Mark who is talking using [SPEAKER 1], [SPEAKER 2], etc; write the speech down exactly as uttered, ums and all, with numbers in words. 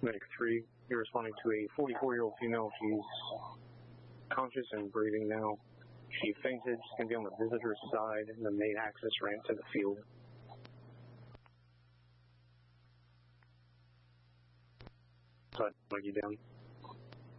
[SPEAKER 1] Medic three, you're responding to a forty-four-year-old female. She's conscious and breathing now. She fainted. She's going to be on the visitor's side in the main access ramp to the field. So I'd plug you down.